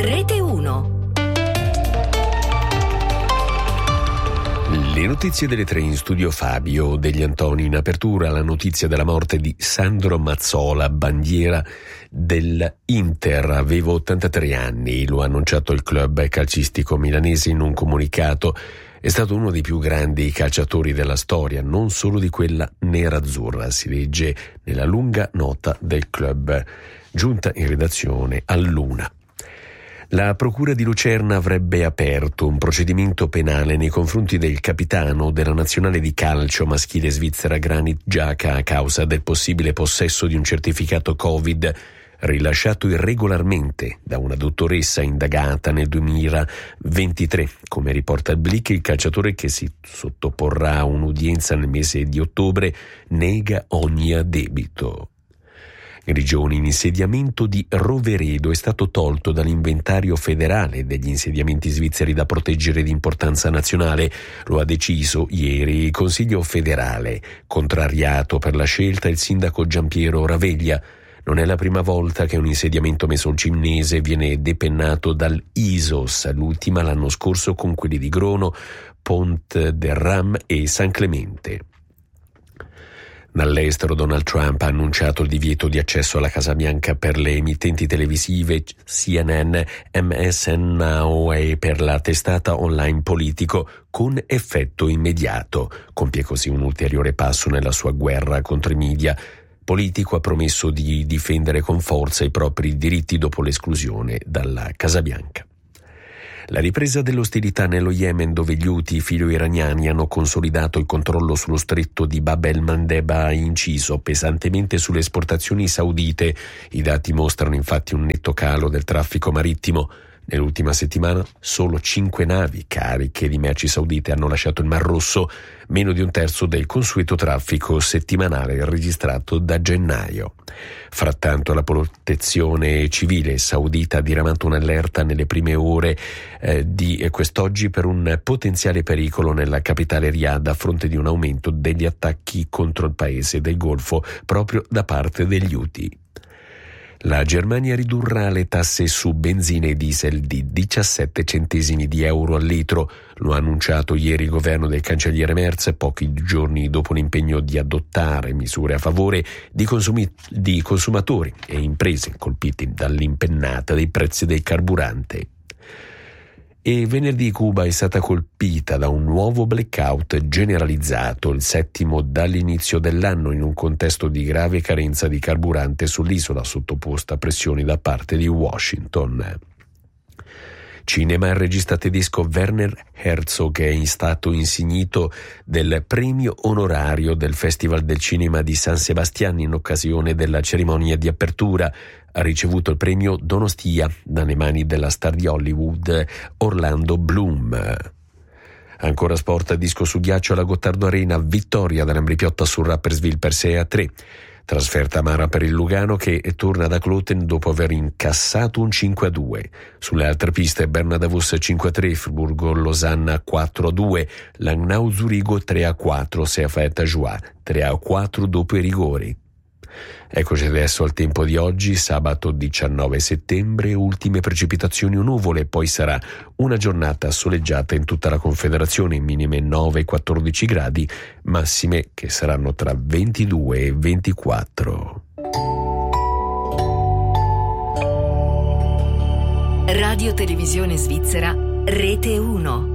Rete 1. Le notizie delle 3 in studio Fabio Degli Antoni. In apertura la notizia della morte di Sandro Mazzola, bandiera dell'Inter. Aveva 83 anni, lo ha annunciato il club calcistico milanese in un comunicato. È stato uno dei più grandi calciatori della storia, non solo di quella nerazzurra, si legge nella lunga nota del club, giunta in redazione all'1. La Procura di Lucerna avrebbe aperto un procedimento penale nei confronti del capitano della nazionale di calcio maschile svizzera Granit Xhaka a causa del possibile possesso di un certificato Covid rilasciato irregolarmente da una dottoressa indagata nel 2023. Come riporta il Blick, il calciatore, che si sottoporrà a un'udienza nel mese di ottobre, nega ogni addebito. Grigioni, l'insediamento di Roveredo è stato tolto dall'inventario federale degli insediamenti svizzeri da proteggere di importanza nazionale. Lo ha deciso ieri il Consiglio federale. Contrariato per la scelta il sindaco Giampiero Raveglia. Non è la prima volta che un insediamento mesolcimnese viene depennato dal ISOS, l'ultima l'anno scorso con quelli di Grono, Pont del Ram e San Clemente. Dall'estero Donald Trump ha annunciato il divieto di accesso alla Casa Bianca per le emittenti televisive CNN, MSN Now e per la testata online Politico con effetto immediato. Compie così un ulteriore passo nella sua guerra contro i media. Politico ha promesso di difendere con forza i propri diritti dopo l'esclusione dalla Casa Bianca. La ripresa dell'ostilità nello Yemen, dove gli Houthi filo-iraniani hanno consolidato il controllo sullo stretto di Bab el-Mandeb, ha inciso pesantemente sulle esportazioni saudite. I dati mostrano infatti un netto calo del traffico marittimo. Nell'ultima settimana solo 5 navi cariche di merci saudite hanno lasciato il Mar Rosso, meno di un terzo del consueto traffico settimanale registrato da gennaio. Frattanto la protezione civile saudita ha diramato un'allerta nelle prime ore di quest'oggi per un potenziale pericolo nella capitale Riyadh a fronte di un aumento degli attacchi contro il paese del Golfo proprio da parte degli Houthi. La Germania ridurrà le tasse su benzina e diesel di 17 centesimi di euro al litro. Lo ha annunciato ieri il governo del cancelliere Merz, pochi giorni dopo l'impegno di adottare misure a favore di consumatori e imprese colpiti dall'impennata dei prezzi del carburante. E venerdì Cuba è stata colpita da un nuovo blackout generalizzato, il 7º dall'inizio dell'anno, in un contesto di grave carenza di carburante sull'isola sottoposta a pressioni da parte di Washington. Cinema, il regista tedesco Werner Herzog è stato insignito del premio onorario del Festival del Cinema di San Sebastián in occasione della cerimonia di apertura. Ha ricevuto il premio Donostia dalle mani della star di Hollywood Orlando Bloom. Ancora sport, disco su ghiaccio alla Gottardo Arena, vittoria dell'Ambrì-Piotta sul Rapperswil per 6-3. Trasferta amara per il Lugano che torna da Kloten dopo aver incassato un 5-2. Sulle altre piste Bernadavus 5-3, Friburgo-Losanna 4-2, Langnau-Zurigo 3-4, Seafet-Joie 3-4 dopo i rigori. Eccoci adesso al tempo di oggi, sabato 19 settembre, ultime precipitazioni o nuvole, poi sarà una giornata soleggiata in tutta la Confederazione, minime 9-14 gradi, massime che saranno tra 22 e 24. Radio Televisione Svizzera, Rete 1.